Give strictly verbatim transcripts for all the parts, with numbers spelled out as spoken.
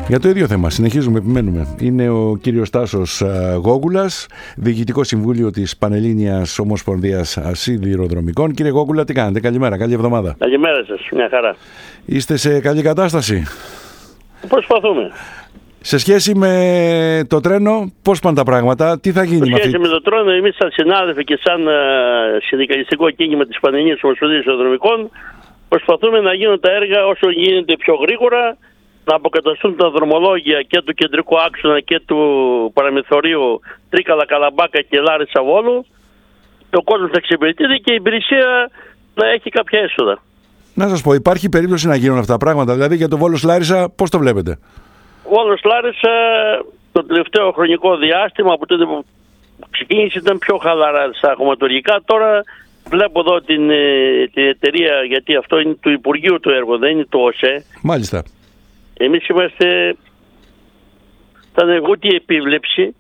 Για το ίδιο θέμα, συνεχίζουμε, επιμένουμε. Είναι ο κύριος Τάσος Γόγουλας, Διοικητικό Συμβούλιο της Πανελλήνιας Ομοσπονδίας Σιδηροδρομικών. Κύριε Γόγουλα, τι κάνετε? Καλημέρα, καλή εβδομάδα. Καλημέρα σας, μια χαρά. Είστε σε καλή κατάσταση? Προσπαθούμε. Σε σχέση με το τρένο, πώς πάνε τα πράγματα, τι θα γίνει? Σε σχέση με, με το τρένο, εμείς σαν συνάδελφοι και σαν uh, συνδικαλιστικό κίνημα της Πανελλήνιας Ομοσπονδίας Σιδηροδρομικών προσπαθούμε να γίνουν τα έργα όσο γίνεται πιο γρήγορα, να αποκαταστούν τα δρομολόγια και του κεντρικού άξονα και του παραμεθορίου Τρίκαλα, Καλαμπάκα και Λάρισα Βόλου, και ο κόσμος να εξυπηρετείται και η υπηρεσία να έχει κάποια έσοδα. Να σας πω, υπάρχει περίπτωση να γίνουν αυτά τα πράγματα? Δηλαδή για το Βόλος Λάρισα πώς το βλέπετε? Βόλος Λάρισα το τελευταίο χρονικό διάστημα από τότε που ξεκίνησε ήταν πιο χαλαρά στα χωματουργικά. Τώρα βλέπω εδώ την, την εταιρεία, γιατί αυτό είναι του Υπουργείου το έργο, δεν είναι το ΟΣΕ. Μάλιστα. Εμείς είμαστε, ήταν ούτε επίβλεψη,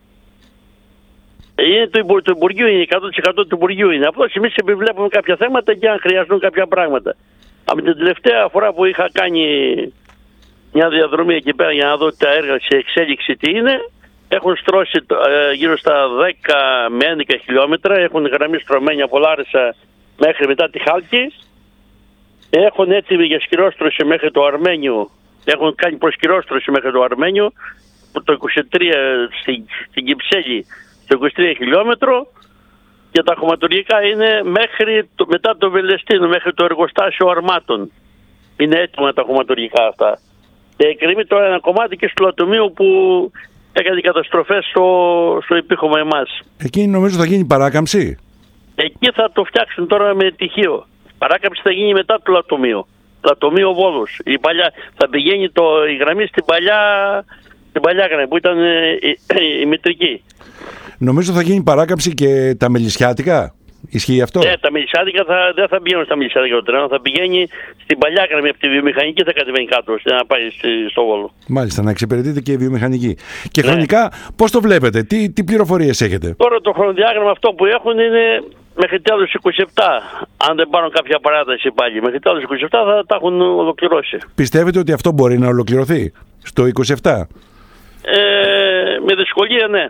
είναι το, το Υπουργείο, είναι εκατό τοις εκατό του Υπουργείου είναι. Απλώς εμείς επιβλέπουμε κάποια θέματα και αν χρειαστούν κάποια πράγματα. Από την τελευταία φορά που είχα κάνει μια διαδρομή εκεί πέρα για να δω τα έργα σε εξέλιξη τι είναι, έχουν στρώσει ε, γύρω στα δέκα με έντεκα χιλιόμετρα, έχουν γραμμή στρωμένη από Λάρισα μέχρι μετά τη Χάλκη, έχουν έτοιμη για σκυρόστρωση μέχρι το Αρμένιο, έχουν κάνει προσκυρόστρωση μέχρι το Αρμένιο, το είκοσι τρία στην, στην Κυψέλη, στο είκοσι τρία χιλιόμετρο, και τα χωματουργικά είναι μέχρι το, μετά το Βελεστίνο, μέχρι το εργοστάσιο Αρμάτων. Είναι έτοιμα τα χωματουργικά αυτά. Και εκκρεμεί τώρα ένα κομμάτι και στο Λατομείο που έκανε καταστροφές στο, στο επίχωμα εμάς. Εκεί νομίζω θα γίνει παράκαμψη. Εκεί θα το φτιάξουν τώρα με τυχείο. Παράκαμψη θα γίνει μετά το Λατομείο. Λατομείο Βόλος. Η παλιά, θα πηγαίνει το, η γραμμή στην παλιά, στην παλιά γραμμή που ήταν η, η, η μητρική. Νομίζω θα γίνει παράκαμψη και τα Μελισσιάτικα. Ισχύει αυτό? Ναι, τα Μελισσιάτικα θα, δεν θα πηγαίνουν στα Μελισσιάτικα το τρένο, θα πηγαίνει στην παλιά γραμμή από τη βιομηχανική, θα κατεβαίνει κάτω να πάει στο Βόλο. Μάλιστα, να εξυπηρετείται και η βιομηχανική. Και ναι. Χρονικά πώς το βλέπετε, τι, τι πληροφορίες έχετε? Τώρα το χρονοδιάγραμμα αυτό που έχουν είναι μέχρι τέλος είκοσι επτά. Αν δεν πάρουν κάποια παράταση πάλι, μέχρι τέλος είκοσι επτά θα τα έχουν ολοκληρώσει. Πιστεύετε ότι αυτό μπορεί να ολοκληρωθεί στο είκοσι επτά? Ε, με δυσκολία, ναι.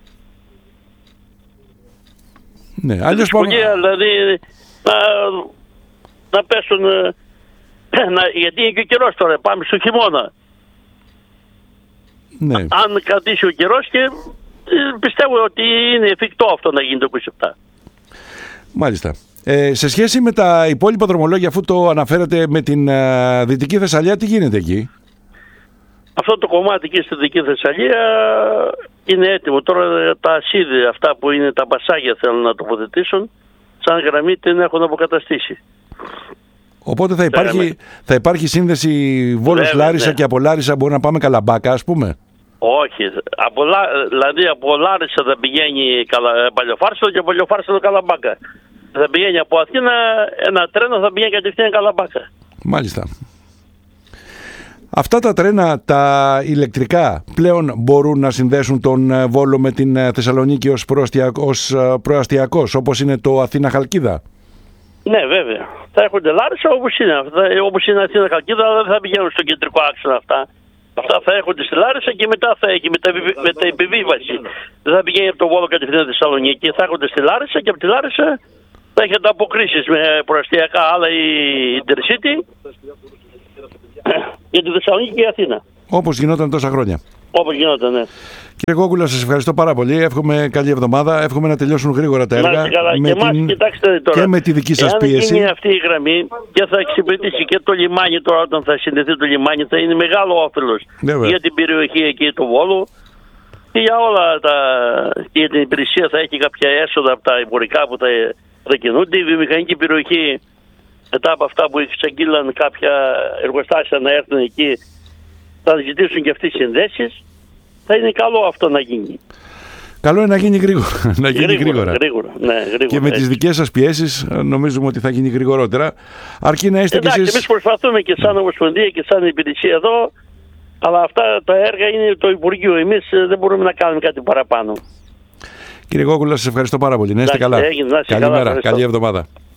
Ναι, με δυσκολία, πάμε... δηλαδή να, να πέσουν, να, γιατί είναι και ο καιρός τώρα, πάμε στο χειμώνα. Ναι. Αν κρατήσει ο καιρός, και πιστεύω ότι είναι εφικτό αυτό να γίνει το είκοσι επτά. Μάλιστα. Ε, σε σχέση με τα υπόλοιπα δρομολόγια, αφού το αναφέρατε με την uh, Δυτική Θεσσαλία, τι γίνεται εκεί? Αυτό το κομμάτι και στη Δυτική Θεσσαλία είναι έτοιμο. Τώρα τα ασίδια, αυτά που είναι τα μπασάγια, θέλουν να τοποθετήσουν, σαν γραμμή την έχουν αποκαταστήσει. Οπότε θα υπάρχει, θα υπάρχει σύνδεση Βόλος Λάρισα, ναι. Και από Λάρισα μπορεί να πάμε Καλαμπάκα, ας πούμε? Όχι. Από, δηλαδή από Λάρισα θα πηγαίνει Παλαιοφάρσελο και από Παλαιοφάρσελο Καλαμπάκα. Θα πηγαίνει από Αθήνα ένα τρένο, θα πηγαίνει κατευθείαν Καλαμπάκα. Μάλιστα. Αυτά τα τρένα, τα ηλεκτρικά, πλέον μπορούν να συνδέσουν τον Βόλο με την Θεσσαλονίκη ως, ως προαστιακός, όπως είναι το Αθήνα-Χαλκίδα? Ναι, βέβαια. Θα έχονται Λάρισα όπως είναι. Όπως είναι Αθήνα-Χαλκίδα, δεν θα πηγαίνουν στο κεντρικό άξονα αυτά. Αυτά θα έχονται στη Λάρισα και μετά θα έχει μετα, μετα επιβίβαση. Δεν θα πηγαίνει από το Βόλο κατευθείαν στη Θεσσαλονίκη. Θα έχονται στη Λάρισα και από τη Λάρισα θα έχετε αποκρίσεις με προαστιακά άλλα η Intercity για τη Θεσσαλονίκη και η Αθήνα. Όπως γινόταν τόσα χρόνια. Όπως γινόταν, ναι. Κύριε Γόγουλα, σας ευχαριστώ πάρα πολύ. Εύχομαι καλή εβδομάδα. Εύχομαι να τελειώσουν γρήγορα τα έργα. Με και, την... κοιτάξτε τώρα, και με τη δική σας πίεση. Αν γίνει αυτή η γραμμή και θα εξυπηρετήσει και το λιμάνι τώρα, όταν θα συνδεθεί το λιμάνι, θα είναι μεγάλο όφελος για την περιοχή εκεί του Βόλου και για όλα τα. Και για την υπηρεσία θα έχει κάποια έσοδα από τα εμπορικά που θα, θα κινούνται. Η βιομηχανική περιοχή, μετά από αυτά που εξαγγείλαν κάποια εργοστάσια να έρθουν εκεί, θα ζητήσουν και αυτοί συνδέσεις. Θα είναι καλό αυτό να γίνει. Καλό είναι να γίνει γρήγορα. να γίνει γρήγορα, γρήγορα. γρήγορα, ναι, γρήγορα. Και με έτσι. τις δικές σας πιέσεις νομίζουμε ότι θα γίνει γρηγορότερα. Αρκεί να είστε κι εσείς. Εμείς προσπαθούμε και σαν Ομοσπονδία και σαν υπηρεσία εδώ, αλλά αυτά τα έργα είναι το Υπουργείο. Εμείς δεν μπορούμε να κάνουμε κάτι παραπάνω. Κύριε Γόγουλα, σας ευχαριστώ πάρα πολύ. Να είστε καλά. Έγινε, να είστε Καλημέρα, καλά, καλή εβδομάδα.